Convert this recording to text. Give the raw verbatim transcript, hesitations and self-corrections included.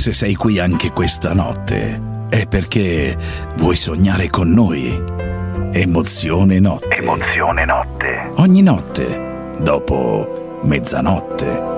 Se sei qui anche questa notte, è perché vuoi sognare con noi. Emozione Notte. Emozione Notte. Ogni notte, dopo mezzanotte.